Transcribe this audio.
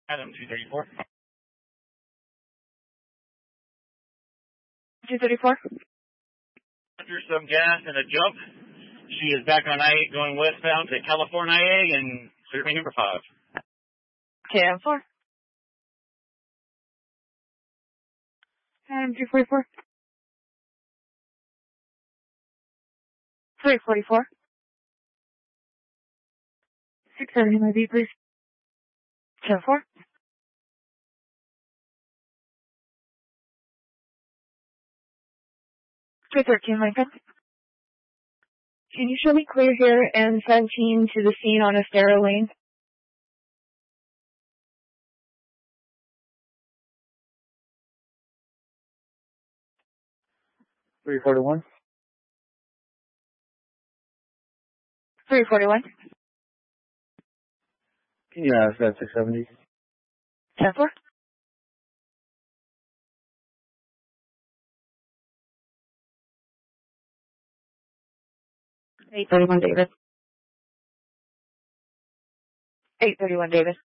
Adam 234. 234. After some gas and a jump, she is back on I-8 going westbound to California IA and clear me number 5. KM 4. Adam 244. 344. 630 MIB, please. 10-4. 313 Lincoln. Can you show me clear here and 17 to the scene on Estero Lane? 341. 341. Can you ask that 670? 10-4. 831 David. 831 David.